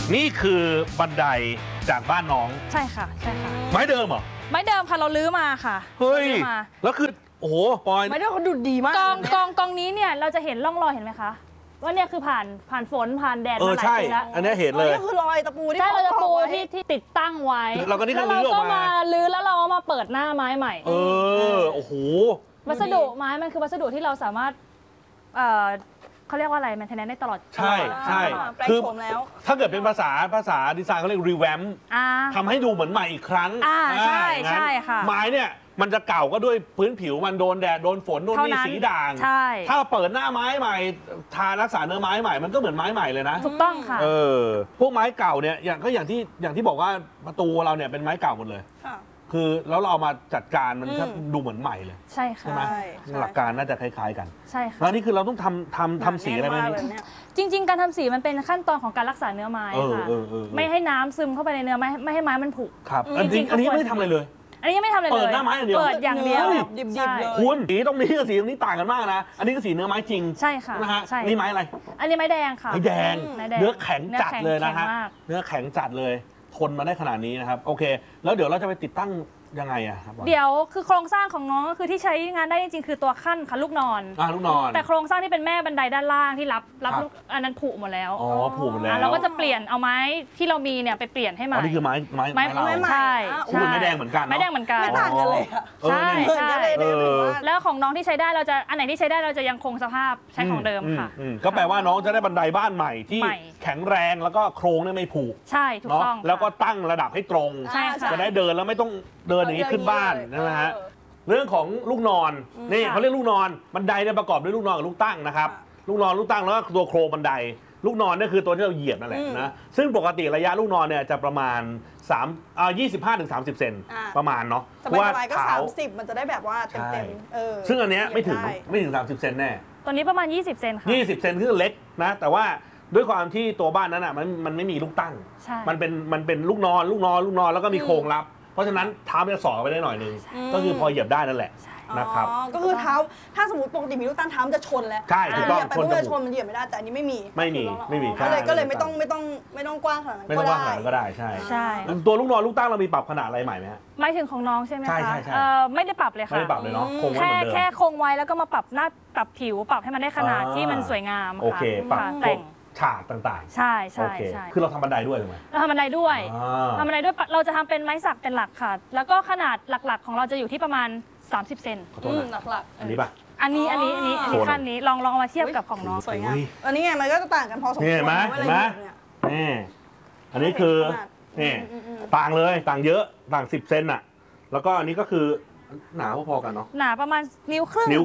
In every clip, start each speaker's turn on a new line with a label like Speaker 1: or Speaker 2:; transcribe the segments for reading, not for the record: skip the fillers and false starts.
Speaker 1: นี่คือบันไดจากบ้านน้อง
Speaker 2: ใช่ค่ะใช่ค่ะ
Speaker 1: ไม้เดิมเหรอ
Speaker 2: ไม้เดิมค่ะเราลื้อมาค่ะ
Speaker 1: เฮ้ยแล้วคือโอ้โหปอย
Speaker 3: ไม้เดิมเขาดูดีมาก
Speaker 2: กองนี้เนี่ยเราจะเห็นร่องรอยเห็นไหมคะว่าเนี่ยคือผ่านฝนผ่านแดดมาหลายปีแล้ว
Speaker 1: อันนี้เห็นเลย
Speaker 3: นี่คือรอยตะปูที่
Speaker 2: ใช่รอยตะปูที่ติดตั้งไว้
Speaker 1: เราก็นี่ก็ลื้อออกมา
Speaker 2: ลื้อแล้วเรามาเปิดหน้าไม้ใหม่
Speaker 1: โอ้โห
Speaker 2: วัสดุไม้มันคือวัสดุที่เราสามารถเขาเรียกว่าอะไรแมนเทนแนนซ์ได้ตลอด
Speaker 1: ใช่
Speaker 3: คือ
Speaker 1: ถ้าเกิดเป็นภาษาดีไซน์เขาเรียกรีแวมทำให้ดูเหมือนใหม่อีกครั้ง
Speaker 2: ใช่ค่ะ
Speaker 1: ไม้เนี่ยมันจะเก่าก็ด้วยพื้นผิวมันโดนแดดโดนฝนโดนนี่สีด่างถ้าเปิดหน้าไม้ใหม่ทารักษาเนื้อไม้ใหม่มันก็เหมือนไม้ใหม่เลยนะ
Speaker 2: ถูกต้องค่ะ
Speaker 1: พวกไม้เก่าเนี่ยอย่างที่บอกว่าประตูเราเนี่ยเป็นไม้เก่าหมดเลยคือแล้วเราเอามาจัดการมันก็ดูเหมือนใหม่เลย
Speaker 2: ใช่ค่ะ
Speaker 1: ใช่ไหมหลักการน่าจะคล้ายๆกัน
Speaker 2: ใช่ค่ะ
Speaker 1: แล้วนี่คือเราต้องทำสีอะไรไหม
Speaker 2: จริงๆการทำสีมันเป็นขั้นตอนของการรักษาเนื้อไม้ค่ะไม่ให้น้ำซึมเข้าไปในเนื้อไม่ให้ไม้มันผุ
Speaker 1: ครับอันนี้ไม่ได้ทำอะไรเลย
Speaker 2: อันนี้ยังไม่ทำอะไรเลย
Speaker 1: เปิดหน้าไม้อย่างเดียว
Speaker 2: เปิดอย่างเดียว
Speaker 3: ดิบๆเลย
Speaker 1: คุณสีตรงนี้กับสีตรงนี้ต่างกันมากนะอันนี้ก็สีเนื้อไม้จริง
Speaker 2: ใช่ค่ะ
Speaker 1: นะฮะนี่ไม้อะไร
Speaker 2: อันนี้ไม้แดงค่ะ
Speaker 1: ไม้แดงเนื้อแข็งจัดเลยนะฮะเนื้อแข็งจัดเลยทนมาได้ขนาดนี้นะครับโอเคแล้วเดี๋ยวเราจะไปติดตั้งยังไงอะครับ
Speaker 2: เดี๋ยวคือโครงสร้างของน้องก็คือที่ใช้งานได้จริงๆคือตัวขั้นค่ะลูกนอน
Speaker 1: ลูกนอน
Speaker 2: แต่โครงสร้างที่เป็นแม่บันไดด้านล่างที่รับอันนั้นผุหมดแล้ว
Speaker 1: ผุหมดแล้ว
Speaker 2: เราก็จะเปลี่ยนเอาไม้ที่เรามีเนี่ยไปเปลี่ยนให้ใหม่
Speaker 1: นี่คือไม้
Speaker 2: ใช่
Speaker 1: ไม้แดงเหมือนกัน
Speaker 2: ไม้แดงเหมือนกัน
Speaker 3: ไม่ต่างกันเลย
Speaker 2: ใช่แล้วของน้องที่ใช้ได้เราจะอันไหนที่ใช้ได้เราจะยังคงสภาพใช้ของเดิมค่ะ
Speaker 1: ก็แปลว่าน้องจะได้บันไดบ้านใหม่ที่แข็งแรงแล้วก็โครงเนี่ยไม่ผุ
Speaker 2: ใช่ถูกต้อง
Speaker 1: แล้วก็ตั้งระดับให้ตรงจะได้เดินแล้วไม่ต้องเดินอย่างนี้ขึ้นบ้านใช่ไหมฮะเรื่องของลูกนอนนี่เขาเรียกลูกนอนบันไดเนี่ยประกอบด้วยลูกนอนกับลูกตั้งนะครับลูกนอนลูกตั้งแล้วก็ตัวโครงบันไดลูกนอนนี่คือตัวที่เราเหยียบนั่นแหละนะซึ่งปกติระยะลูกนอนเนี่ยจะประมาณ25-30 เซนประมาณเนาะ
Speaker 3: ว่าก็30มันจะได้แบบว่าเต็ม
Speaker 1: ซึ่งอันเนี้ยไม่ถึง30 เซนแน่
Speaker 2: ตัวนี้ประมาณ20 เซนค่ะ
Speaker 1: 20 เซนคือเล็กนะแต่ว่าด้วยความที่ตัวบ้านนั้นอ่ะมันไม่มีลูกตั้งมันเป็นลูกนอนแล้วก็มีโครงรับเพราะฉะนั้นเท้าจะสอไปได้หน่อยนึงก็คือพอเหยียบได้นั่นแหละนะครับ
Speaker 3: ก็คือเท้าถ้าสมมติปกติมีลูกตั้งเท้าจะชนแล้ว
Speaker 1: ใช่ถูกต้อง
Speaker 3: ชนมันเหยียบไม่ได้แต่อันนี้ไม่มีก็เลยไม่ต้องกว้างขนาดนั้น
Speaker 1: ไม่ต้องกว้างขนาดนั้นก็ได้ใช่ตัวลูกนอนลูกตั้งเรามีปรับขนาดอะไรใหม่ไหมฮะ
Speaker 2: หมายถึงของน้องใช่ไหมคะ
Speaker 1: ใช่
Speaker 2: ไม่ได้ปรับเลยค่ะ
Speaker 1: ไม่ได้ปรับเลยเนาะคงไว้เหมือนเดิม
Speaker 2: แค่คงไว้แล้วก็มาปรับหน้าปรับผิวปรับให้มันได้ขนาดที่มันสวยงาม
Speaker 1: โอเคปรับ
Speaker 2: แต่ง
Speaker 1: ฉากต่าง
Speaker 2: ๆใช่
Speaker 1: คือเราทำบันไดด้วยถูกไหม
Speaker 2: เราทำบันไดด้วยเราจะทำเป็นไม้สักเป็นหลักค่ะแล้วก็ขนาดหลักๆของเราจะอยู่ที่ประมาณ30 เซน
Speaker 3: หลัก
Speaker 1: อันนี้ป่ะ
Speaker 2: อันนี้ขั้นนี้ลองมาเทียบกับของน้อง
Speaker 3: สวยงามอันนี้ไงมันก็จะต่างกันพอสมควร
Speaker 1: เห็นไหมนี่อันนี้คือนี่ต่างเลยต่างเยอะต่าง10 เซนอะแล้วก็อันนี้ก็คือหนาพอๆกันเนาะ
Speaker 2: หนาประมาณนิ้วครึ่ง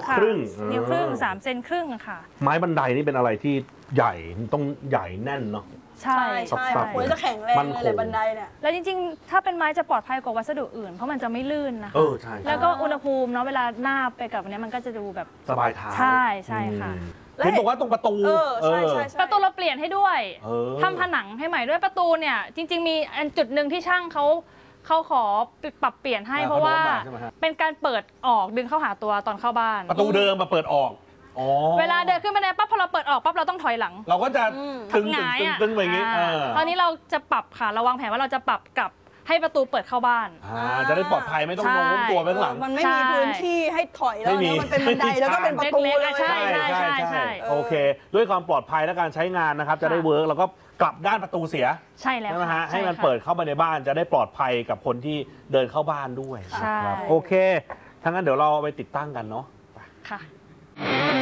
Speaker 2: 3 เซนครึ่งค่ะ
Speaker 1: ไม้บันไดนี่เป็นอะไรที่ใหญ่ต้องใหญ่แน่นเนาะ
Speaker 3: ใช่ควรจะแข็งแรงเลยบันไดเนี่ย
Speaker 2: แล้วจริงๆถ้าเป็นไม้จะปลอดภัยกว่าวัสดุอื่นเพราะมันจะไม่ลื่นนะคะ
Speaker 1: ใช่
Speaker 2: แล้วก็อุณหภูมิเนาะเวลาหน้าไปกับอันนี้มันก็จะดูแบบ
Speaker 1: สบายเท้า
Speaker 2: ใช่ค่ะ
Speaker 1: เห็นบอกว่าตรงประตู
Speaker 2: ประตูเราเปลี่ยนให้ด้วยทำผนังให้ใหม่ด้วยประตูเนี่ยจริงๆมีจุดหนึ่งที่ช่างเขาขอปรับเปลี่ยนให้เพราะว่าเป็นการเปิดออกดึงเข้าหาตัวตอนเข้าบ้าน
Speaker 1: ประตูเดิมมาเปิดออก
Speaker 2: เวลาเดินขึ้นบันไดปั๊บพอเราเปิดออกปั๊บเราต้องถอยหลัง
Speaker 1: เราก็จะตึงไปอย่างนี้
Speaker 2: ตอนนี้เราจะปรับค่ะเราวางแผนว่าเราจะปรับกับให้ประตูเปิดเข้าบ้าน
Speaker 1: จะได้ปลอดภัยไม่ต้องโน้มตัวไปข้างหลัง
Speaker 3: มันไม่มีพื้นที่ให้ถอยแล้วมันเป็นบันไดแล้วก็เป็นประตูเลย
Speaker 2: ใช่
Speaker 1: โอเคด้วยความปลอดภัยและการใช้งานนะครับจะได้เวิร์กแล้วก็กลับด้านประตูเสีย
Speaker 2: ใช่แล้ว
Speaker 1: นะฮะให้มันเปิดเข้ามาในบ้านจะได้ปลอดภัยกับคนที่เดินเข้าบ้านด้วย
Speaker 2: ครับ
Speaker 1: โอเคทั้งนั้นเดี๋ยวเราไปติดตั้งกันเนาะ
Speaker 2: ค่ะ